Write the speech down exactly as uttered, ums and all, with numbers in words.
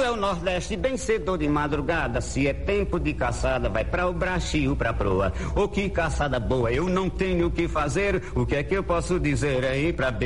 é o Nordeste, bem cedo ou de madrugada. Se é tempo de caçada, vai pra o Brasil, pra proa. Ô, que caçada boa, eu não tenho o que fazer. O que é que eu posso dizer aí pra